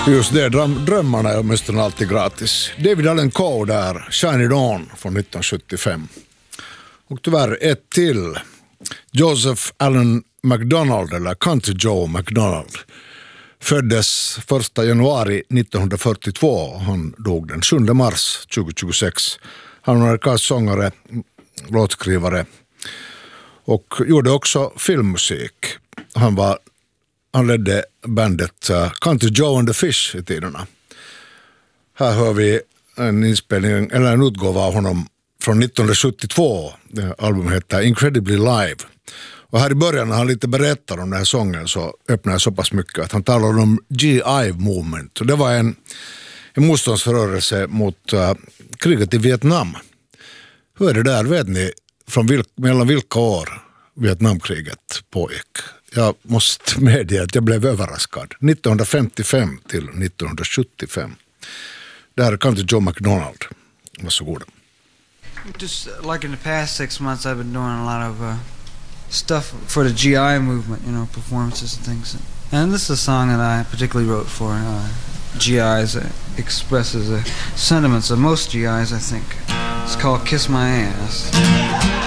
Just det, drömmarna är åtminstone alltid gratis. David Allen Coe där, Shiny Dawn från 1975. Och tyvärr ett till. Joseph Allen MacDonald, eller Country Joe MacDonald, föddes 1 januari 1942. Han dog den 7 mars 2026. Han var amerikansk sångare, låtskrivare och gjorde också filmmusik. Han ledde bandet Country Joe and the Fish i tiderna. Här hör vi en inspelning, eller en utgåva av honom från 1972. Det albumet heter Incredibly Live. Och här i början när han lite berättar om den här sången så öppnar jag så pass mycket att han talar om GI Movement. Och det var en motståndsrörelse mot kriget i Vietnam. Hur är det där, vet ni, mellan vilka år Vietnamkriget pågick? Jag måste medge att jag blev överraskad. 1955 till 1975. Det här är Country Joe MacDonald. Varsågoda. Just like in the past 6 months I've been doing a lot of stuff for the GI movement, you know, performances and things. And this is a song that I particularly wrote for GIs. It expresses the sentiments of most GIs, I think. It's called Kiss My Ass.